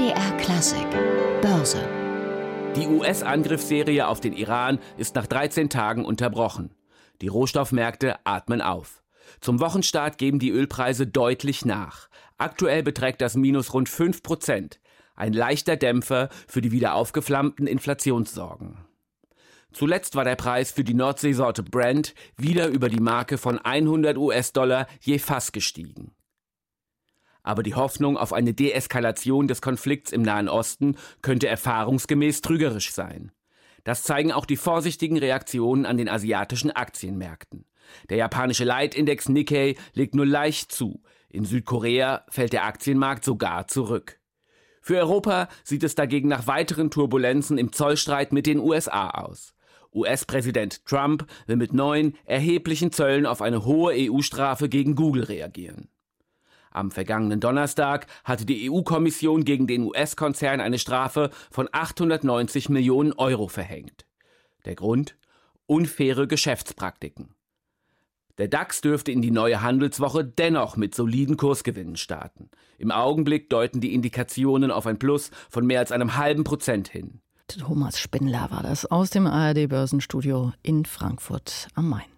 BR Klassik Börse. Die US-Angriffsserie auf den Iran ist nach 13 Tagen unterbrochen. Die Rohstoffmärkte atmen auf. Zum Wochenstart geben die Ölpreise deutlich nach. Aktuell beträgt das Minus rund 5%. Ein leichter Dämpfer für die wieder aufgeflammten Inflationssorgen. Zuletzt war der Preis für die Nordseesorte Brent wieder über die Marke von 100 US-Dollar je Fass gestiegen. Aber die Hoffnung auf eine Deeskalation des Konflikts im Nahen Osten könnte erfahrungsgemäß trügerisch sein. Das zeigen auch die vorsichtigen Reaktionen an den asiatischen Aktienmärkten. Der japanische Leitindex Nikkei legt nur leicht zu. In Südkorea fällt der Aktienmarkt sogar zurück. Für Europa sieht es dagegen nach weiteren Turbulenzen im Zollstreit mit den USA aus. US-Präsident Trump will mit neuen, erheblichen Zöllen auf eine hohe EU-Strafe gegen Google reagieren. Am vergangenen Donnerstag hatte die EU-Kommission gegen den US-Konzern eine Strafe von 890 Millionen Euro verhängt. Der Grund? Unfaire Geschäftspraktiken. Der DAX dürfte in die neue Handelswoche dennoch mit soliden Kursgewinnen starten. Im Augenblick deuten die Indikationen auf ein Plus von mehr als einem halben Prozent hin. Thomas Spindler war das aus dem ARD-Börsenstudio in Frankfurt am Main.